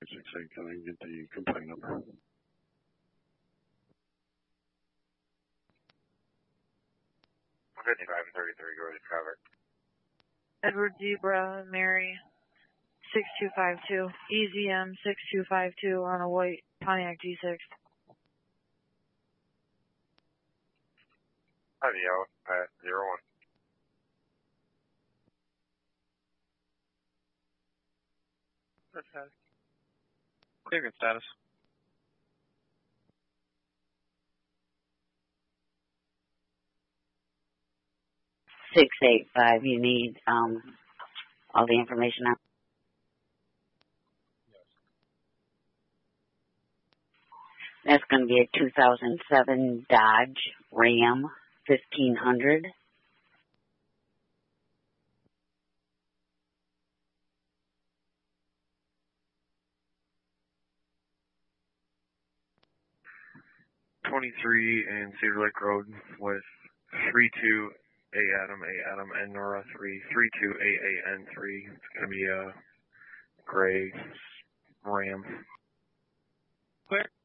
Say, can I get the complaint number? 5533, go to Trevor. Edward Zebra, Mary, 6252, EZM 6252 on a white Pontiac G6. Hi, yellow, pass 01. Okay. Clear status. 685, you need all the information out? Yes. That's going to be a 2007 Dodge Ram 1500. And Cedar Lake Road with 32 A Adam, and Nora 332 AAN3. It's going to be a gray Ram. Clear.